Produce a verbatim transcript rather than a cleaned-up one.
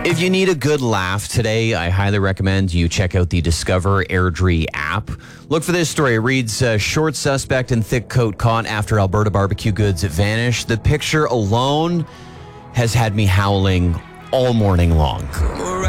If you need a good laugh today, I highly recommend you check out the Discover Airdrie app. Look for this story. It reads, uh, short suspect in thick coat caught after Alberta barbecue goods vanish. The picture alone has had me howling all morning long.